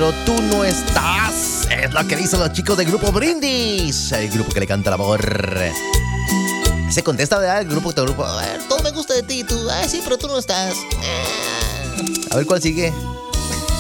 pero tú no estás. Es lo que dicen los chicos del grupo Brindis, el grupo que le canta el amor. Se contesta, ¿verdad? El grupo, todo me gusta de ti, tú. Sí, pero tú no estás. A ver cuál sigue.